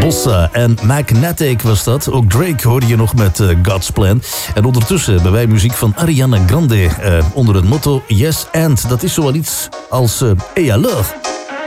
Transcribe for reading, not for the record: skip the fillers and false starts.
Bossa en Magnetic was dat. Ook Drake hoorde je nog met God's Plan. En ondertussen hebben wij muziek van Ariana Grande onder het motto Yes and. Dat is zoal iets als Hey I Love.